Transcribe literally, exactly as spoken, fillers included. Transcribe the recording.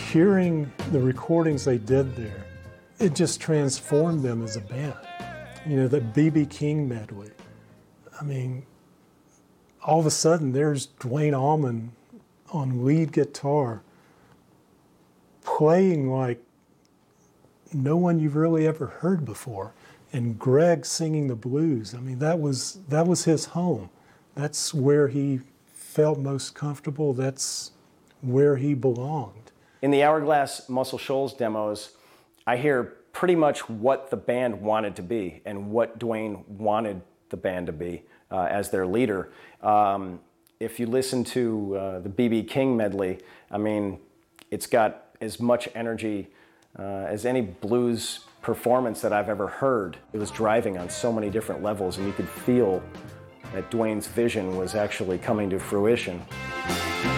hearing the recordings they did there, it just transformed them as a band. You know, the B B King medley. I mean, all of a sudden there's Duane Allman on lead guitar playing like no one you've really ever heard before. And Greg singing the blues. I mean, that was that was his home. That's where he felt most comfortable. That's where he belonged. In the Hourglass Muscle Shoals demos, I hear pretty much what the band wanted to be and what Duane wanted the band to be uh, as their leader. Um, if you listen to uh, the B B King medley, I mean, it's got as much energy uh, as any blues performance that I've ever heard. It was driving on so many different levels, and you could feel that Duane's vision was actually coming to fruition.